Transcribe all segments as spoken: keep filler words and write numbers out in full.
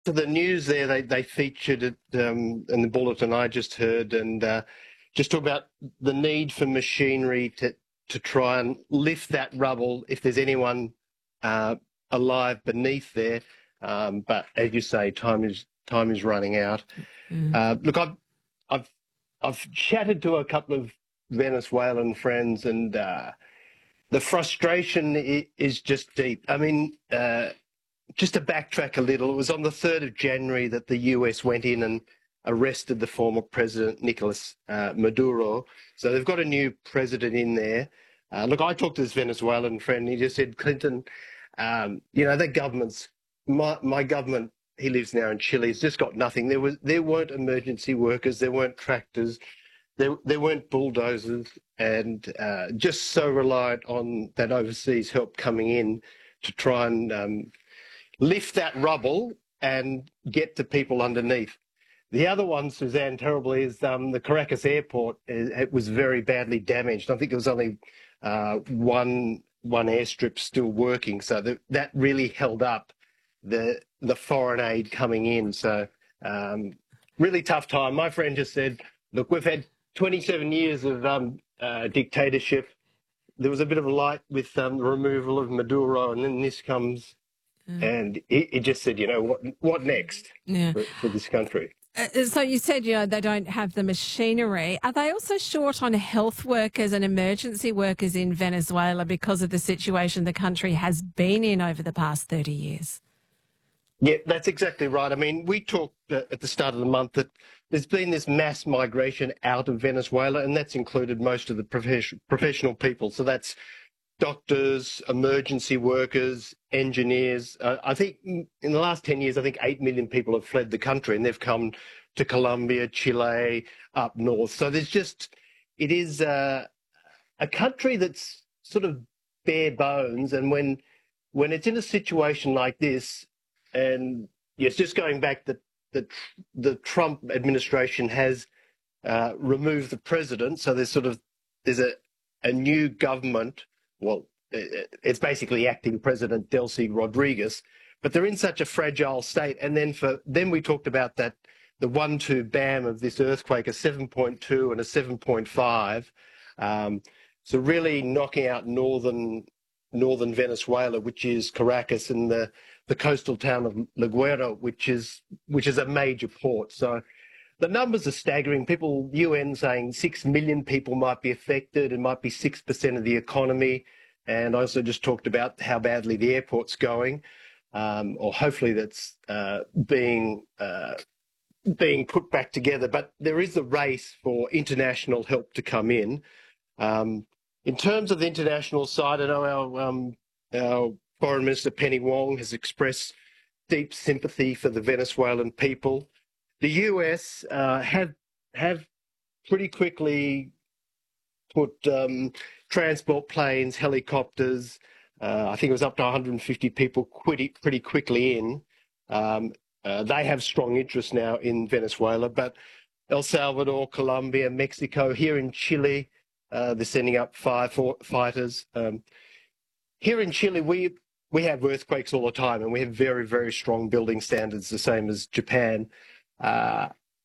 to the news there, they, they featured it um, in the bulletin I just heard, and uh, just talk about the need for machinery to, to try and lift that rubble if there's anyone uh, alive beneath there. Um, but as you say, time is time is running out. Mm. Uh, look, I've I've I've chatted to a couple of Venezuelan friends, and uh, the frustration is just deep. I mean, uh, just to backtrack a little, it was on the third of January that the U S went in and arrested the former president, Nicolas uh, Maduro. So they've got a new president in there. Uh, look, I talked to this Venezuelan friend, he just said, Clinton, um, you know, that government's, my, my government, he lives now in Chile, has just got nothing. There was, there weren't emergency workers, there weren't tractors, there, there weren't bulldozers, and uh, just so reliant on that overseas help coming in to try and um, lift that rubble and get to people underneath. The other one, Suzanne, terribly, is um, the Caracas airport. It, it was very badly damaged. I think there was only uh, one one airstrip still working, so that that really held up the the foreign aid coming in. So um, really tough time. My friend just said, "Look, we've had twenty-seven years of um, uh, dictatorship. There was a bit of a light with um, the removal of Maduro, and then this comes." Mm. And he, he just said, you know, what what next yeah. for, for this country? Uh, so you said, you know, they don't have the machinery. Are they also short on health workers and emergency workers in Venezuela because of the situation the country has been in over the past thirty years? Yeah, that's exactly right. I mean, we talked uh, at the start of the month that there's been this mass migration out of Venezuela, and that's included most of the profession, professional people. So that's doctors, emergency workers, engineers. Uh, I think in the last ten years, I think eight million people have fled the country, and they've come to Colombia, Chile, up north. So there's just, it is uh, a country that's sort of bare bones. And when when it's in a situation like this, and yes, just going back, that the, the Trump administration has uh, removed the president. So there's sort of, there's a, a new government. Well, it's basically acting President Delcy Rodriguez, but they're in such a fragile state. And then for then we talked about that, the one two bam of this earthquake, a seven point two and a seven point five. Um, so really knocking out northern northern Venezuela, which is Caracas, and the, the coastal town of La Guaira, which is which is a major port. So the numbers are staggering. People, U N saying six million people might be affected. It might be six percent of the economy. And I also just talked about how badly the airport's going, um, or hopefully that's uh, being uh, being put back together. But there is a race for international help to come in. Um, in terms of the international side, I know our, um, our Foreign Minister Penny Wong has expressed deep sympathy for the Venezuelan people. The U S uh, have have pretty quickly put um, transport planes, helicopters. Uh, I think it was up to one hundred fifty people pretty, pretty quickly in. Um, uh, they have strong interest now in Venezuela, but El Salvador, Colombia, Mexico, here in Chile, uh, they're sending up firefighters. Um, here in Chile, we we have earthquakes all the time, and we have very, very strong building standards, the same as Japan. Uh,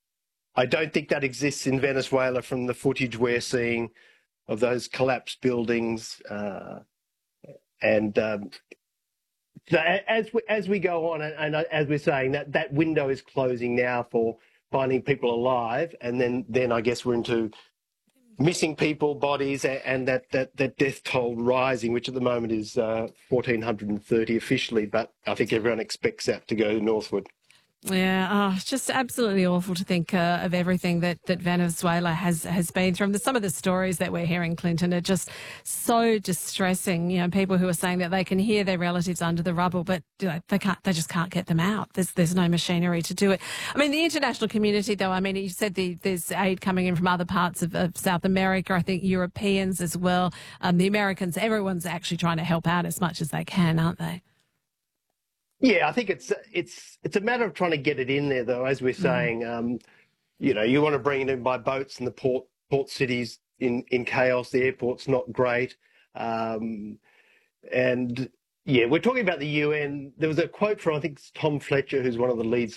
I don't think that exists in Venezuela from the footage we're seeing of those collapsed buildings. Uh, and um, so as we, as we go on, and, and as we're saying, that, that window is closing now for finding people alive. And then, then I guess we're into missing people, bodies, and that, that, that death toll rising, which at the moment is uh, one thousand four hundred thirty officially, but I think everyone expects that to go northward. Yeah, oh, it's just absolutely awful to think uh, of everything that, that Venezuela has, has been through. Some of the stories that we're hearing, Clinton, are just so distressing. You know, people who are saying that they can hear their relatives under the rubble, but you know, they can't. They just can't get them out. There's there's no machinery to do it. I mean, the international community, though. I mean, you said the, there's aid coming in from other parts of, of South America. I think Europeans as well. Um, the Americans. Everyone's actually trying to help out as much as they can, aren't they? Yeah, I think it's it's it's a matter of trying to get it in there, though. As we're saying, mm. um, you know, you want to bring it in by boats, and the port port cities in in chaos. The airport's not great, um, and Yeah, we're talking about the U N. There was a quote from, I think it's Tom Fletcher, who's one of the lead